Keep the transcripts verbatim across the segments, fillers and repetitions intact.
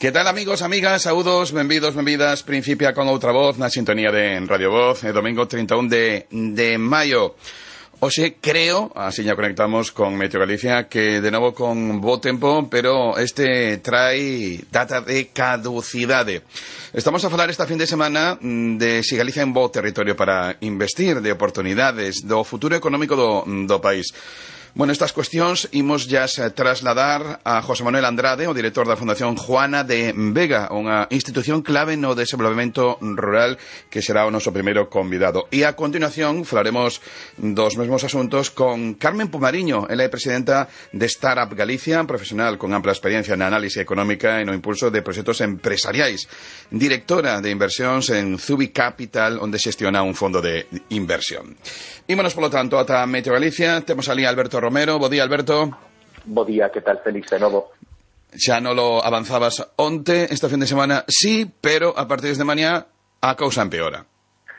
Que tal, amigos, amigas, saúdos, benvidos, benvidas. Principia con outra voz na sintonía de Radio Voz, e domingo trinta e un de, de maio. Oxe, creo, así ya conectamos con Meteo Galicia, que de novo con bo tempo, pero este trae data de caducidade. Estamos a falar esta fin de semana de si Galicia é un bo territorio para investir, de oportunidades, do futuro económico do, do país. Bueno, estas cuestións imos ya trasladar a José Manuel Andrade, o director da Fundación Juana de Vega, unha institución clave no desenvolvemento rural, que será o noso primeiro convidado. E a continuación falaremos dos mesmos asuntos con Carmen Pumariño. Ela é presidenta de Startup Galicia, profesional con ampla experiencia na análise económica e no impulso de proxectos empresariais. Directora de inversións en Zubi Capital, onde xestiona un fondo de inversión. Ímonos, polo tanto, ata Meteo Galicia. Temos ali a Alberto Romero. Bo día, Alberto. Bo día, que tal, Félix, de novo? Xa non lo avanzabas onte, esta fin de semana sí, pero a partir de mañá a cousa empeora.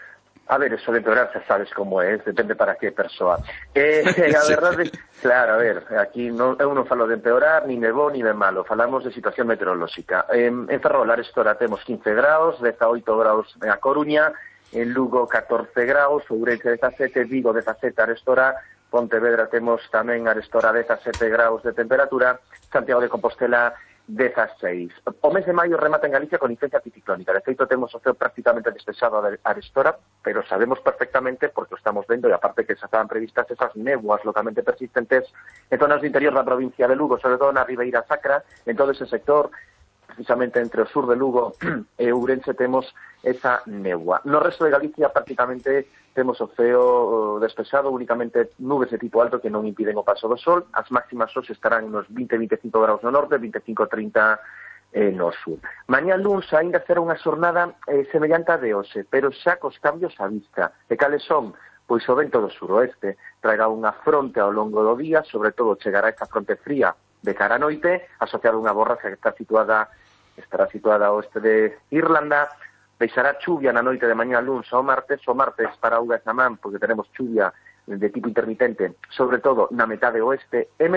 A ver, eso de empeorar xa sabes como é, depende para que persoa. Eh, a sí. verdade, claro, a ver, aquí non, eu non falo de empeorar, ni de bo, ni de malo, falamos de situación meteorolóxica. En, en Ferrol, Arestora, temos quince graus, dezaoito graus en A Coruña, en Lugo catorce graus, Ourense dezasete, Vigo dezasete, Arestora, Pontevedra temos tamén Arestora dezasete graus de temperatura, Santiago de Compostela dezaseis. O mes de maio remata en Galicia con influencia anticiclónica. De feito, temos o ceo prácticamente despexado a Arestora, pero sabemos perfectamente, porque o estamos vendo, e aparte que xa estaban previstas esas néboas localmente persistentes en zonas do interior da provincia de Lugo, sobre todo na Ribeira Sacra, en todo ese sector, precisamente entre o sur de Lugo e Ourense, temos esa néboa. No resto de Galicia prácticamente temos o ceo despexado, únicamente nubes de tipo alto que non impiden o paso do sol. As máximas hoxe estarán nos vinte a vinte e cinco graus no norte, vinte e cinco a trinta eh, no sur. Mañá luns aínda será unha xornada eh, semellante a de hoxe, pero xa cos cambios á vista. E cales son? Pois o vento do suroeste traerá unha fronte ao longo do día, sobre todo chegará esta fronte fría de cara a noite, asociada a unha borrasca que está situada estará situada ao oeste de Irlanda. Deixará chuvia na noite de mañá luns ao martes, o martes para Auga e Samán, porque tenemos chuvia de tipo intermitente, sobre todo na metade oeste, e